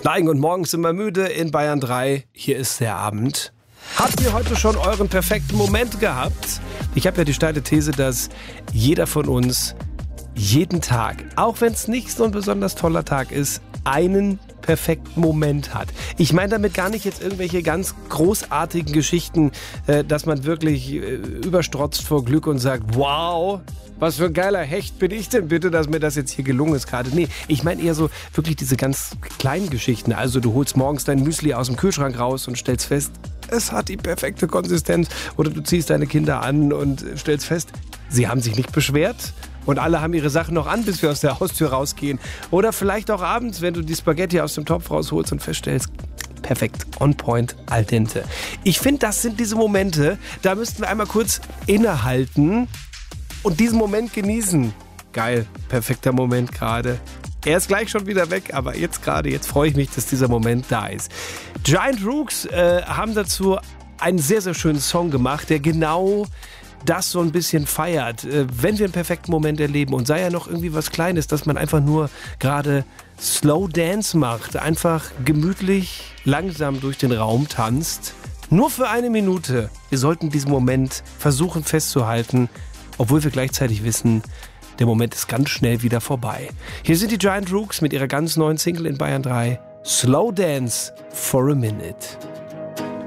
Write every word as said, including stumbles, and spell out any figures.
Nein, und morgens sind wir müde in Bayern drei. Hier ist der Abend. Habt ihr heute schon euren perfekten Moment gehabt? Ich habe ja die steile These, dass jeder von uns jeden Tag, auch wenn es nicht so ein besonders toller Tag ist, einen perfekten Moment hat. Ich meine damit gar nicht jetzt irgendwelche ganz großartigen Geschichten, äh, dass man wirklich äh, überstrotzt vor Glück und sagt, wow, was für ein geiler Hecht bin ich denn bitte, dass mir das jetzt hier gelungen ist gerade. Nee, ich meine eher so wirklich diese ganz kleinen Geschichten. Also du holst morgens dein Müsli aus dem Kühlschrank raus und stellst fest, es hat die perfekte Konsistenz. Oder du ziehst deine Kinder an und stellst fest, sie haben sich nicht beschwert. Und alle haben ihre Sachen noch an, bis wir aus der Haustür rausgehen. Oder vielleicht auch abends, wenn du die Spaghetti aus dem Topf rausholst und feststellst, perfekt, on point, al dente. Ich finde, das sind diese Momente, da müssten wir einmal kurz innehalten und diesen Moment genießen. Geil, perfekter Moment gerade. Er ist gleich schon wieder weg, aber jetzt gerade, jetzt freue ich mich, dass dieser Moment da ist. Giant Rooks äh, haben dazu einen sehr, sehr schönen Song gemacht, der genau das so ein bisschen feiert, wenn wir einen perfekten Moment erleben und sei ja noch irgendwie was Kleines, dass man einfach nur gerade Slow Dance macht, einfach gemütlich langsam durch den Raum tanzt, nur für eine Minute. Wir sollten diesen Moment versuchen festzuhalten, obwohl wir gleichzeitig wissen, der Moment ist ganz schnell wieder vorbei. Hier sind die Giant Rooks mit ihrer ganz neuen Single in Bayern drei, Slow Dance for a Minute.